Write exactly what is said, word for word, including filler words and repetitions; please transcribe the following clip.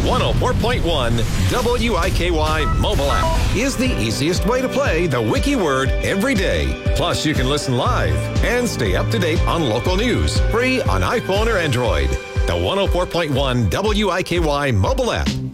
one oh four point one W I K Y mobile app is the easiest way to play the Wiki Word every day. Plus, you can listen live and stay up to date on local news, free on iPhone or Android. The one oh four point one W I K Y mobile app.